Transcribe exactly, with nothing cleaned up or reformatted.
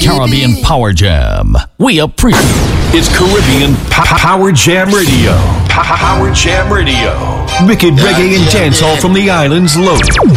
Caribbean Power Jam. We appreciate It's Caribbean P- Power Jam Radio. P- Power Jam Radio. Wicked reggae and dancehall from the islands loaded.